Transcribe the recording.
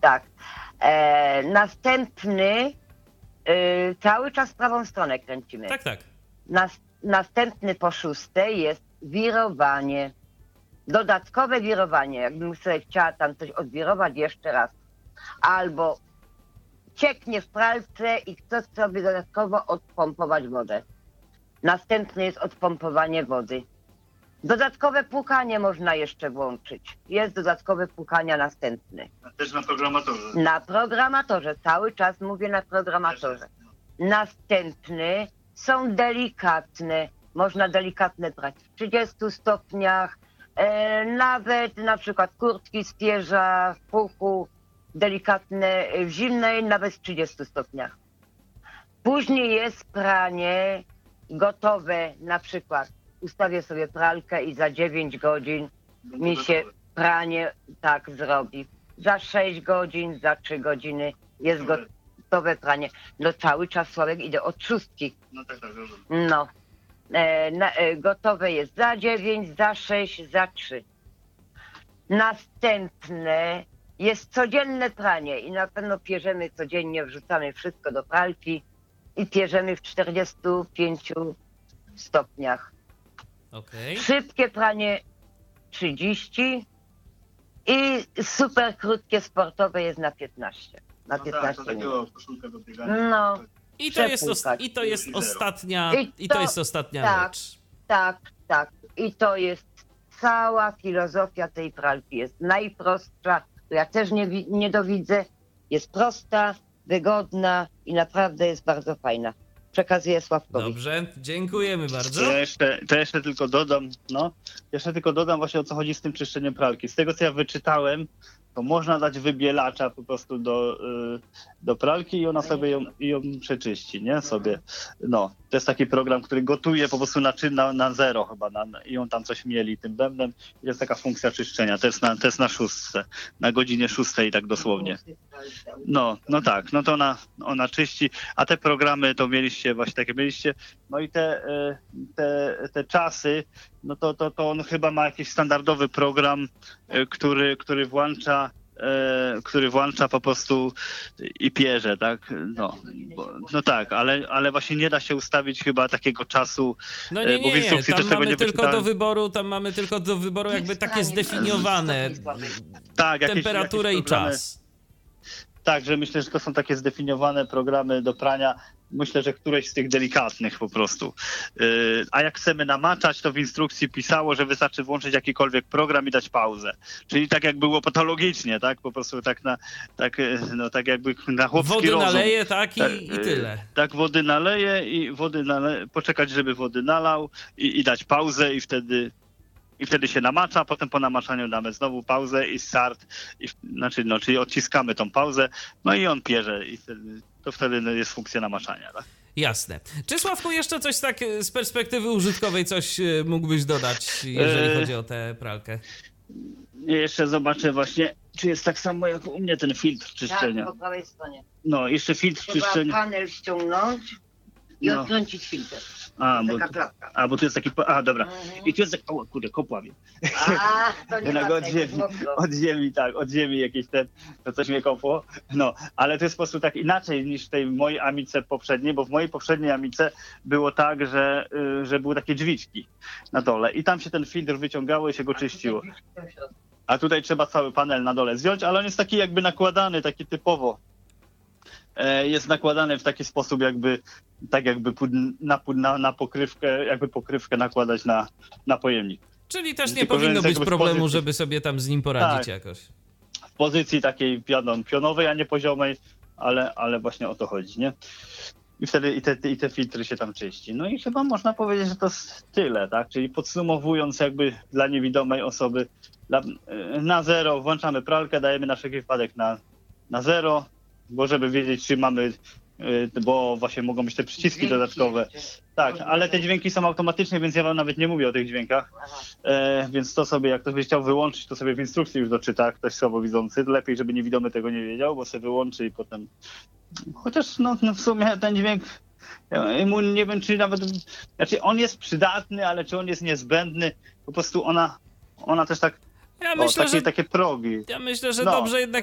Tak. Następny, cały czas w prawą stronę kręcimy. Tak, tak. Następny po 6 jest wirowanie. Dodatkowe wirowanie, jakbym sobie chciała tam coś odwirować jeszcze raz. Albo cieknie w pralce i chcę sobie dodatkowo odpompować wodę. Następny jest odpompowanie wody. Dodatkowe płukanie można jeszcze włączyć. Jest dodatkowe płukania następny. A też na programatorze. Na programatorze, cały czas mówię na programatorze. Następny są delikatne. Można delikatne brać w 30 stopniach. Nawet na przykład kurtki z pierza, w puchu, delikatne w zimnej, nawet w 30 stopniach. Później jest pranie gotowe, na przykład ustawię sobie pralkę i za 9 godzin mi się pranie tak zrobi. Za 6 godzin, za 3 godziny jest gotowe pranie. No cały czas, Sławek, idę od 6. No tak, dobrze. No. Gotowe jest za 9, za 6, za 3. Następne jest codzienne pranie i na pewno pierzemy codziennie, wrzucamy wszystko do pralki i pierzemy w 45 stopniach. Okej. Szybkie pranie 30 i super krótkie sportowe jest na 15. Na 15 to minut. takiego koszulkę do biegania. No. I to jest ostatnia tak, rzecz. Tak. I to jest cała filozofia tej pralki. Jest najprostsza, to ja też nie dowidzę. Jest prosta, wygodna i naprawdę jest bardzo fajna. Przekazuję Sławkowi. Dobrze, dziękujemy bardzo. To jeszcze tylko dodam, właśnie o co chodzi z tym czyszczeniem pralki. Z tego co ja wyczytałem, to można dać wybielacza po prostu do pralki i ona sobie ją przeczyści, nie? Sobie. No, to jest taki program, który gotuje po prostu na zero chyba i on tam coś mieli tym bębnem. I jest taka funkcja czyszczenia. To jest na 6, na godzinie 6 tak dosłownie. No tak, no to ona czyści, a te programy to mieliście właśnie takie mieliście, no i te czasy, no to on chyba ma jakiś standardowy program, który włącza po prostu i pierze, tak? No tak, ale właśnie nie da się ustawić chyba takiego czasu, No bo w instrukcji tam też tego mamy nie tylko wyczytałem. mamy tylko do wyboru jakby takie zdefiniowane Tak, temperaturę jakieś i czas. Tak, że myślę, że to są takie zdefiniowane programy do prania. Myślę, że któreś z tych delikatnych po prostu. A jak chcemy namaczać, to w instrukcji pisało, że wystarczy włączyć jakikolwiek program i dać pauzę. Czyli tak jak było patologicznie, tak? Po prostu tak jakby na chłopski wody rozum. naleje, tak? I tyle. Tak, wody naleje i poczekać, żeby wody nalał i dać pauzę i wtedy się namacza, potem po namaczaniu damy znowu pauzę i start, czyli odciskamy tą pauzę, no i on pierze i wtedy jest funkcja namaczania. Tak? Jasne. Czy Sławku jeszcze coś tak z perspektywy użytkowej coś mógłbyś dodać, jeżeli chodzi o tę pralkę? Jeszcze zobaczę właśnie, czy jest tak samo jak u mnie ten filtr czyszczenia. Tak, po prawej stronie. No, jeszcze filtr Trzeba czyszczenia. panel ściągnąć i odkręcić filtr. Taka klapka. Bo tu jest taki... dobra. I tu jest taki... O kurde, kopławie. To nie Jednak od ziemi jakieś to coś mnie kopło. No, ale to jest po prostu tak inaczej niż w tej mojej Amice poprzedniej, bo w mojej poprzedniej Amice było tak, że były takie drzwiczki na dole i tam się ten filtr wyciągało i się go czyściło. A tutaj trzeba cały panel na dole zdjąć, ale on jest taki jakby nakładany, taki typowo. Jest nakładany w taki sposób jakby na pokrywkę, jakby pokrywkę nakładać na pojemnik. Czyli też nie powinno być problemu, żeby sobie tam z nim poradzić jakoś. W pozycji takiej pionowej, a nie poziomej, ale właśnie o to chodzi, nie? I wtedy te filtry się tam czyści. No i chyba można powiedzieć, że to jest tyle, tak? Czyli podsumowując jakby dla niewidomej osoby, na zero włączamy pralkę, dajemy na wszelki wypadek na zero, bo żeby wiedzieć, czy mamy, bo właśnie mogą być te przyciski dodatkowe. Tak, ale te dźwięki są automatyczne, więc ja wam nawet nie mówię o tych dźwiękach. Więc to sobie, jak ktoś by chciał wyłączyć, to sobie w instrukcji już doczyta, ktoś słabowidzący. Lepiej, żeby niewidomy tego nie wiedział, bo sobie wyłączy i potem... Chociaż no w sumie ten dźwięk, nie wiem, czy nawet... Znaczy on jest przydatny, ale czy on jest niezbędny? Po prostu ona też tak... Ja myślę, takie progi. Ja myślę, że dobrze jednak